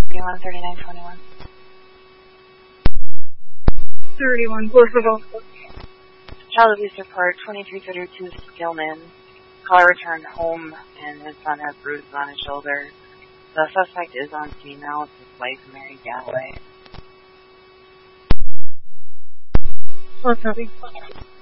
313921. 31, Portugal. Child abuse report 2332 Skillman. Caller returned home and his son has bruises on his shoulder. The suspect is on scene now. It's his wife, Mary Galloway. Oh, copy.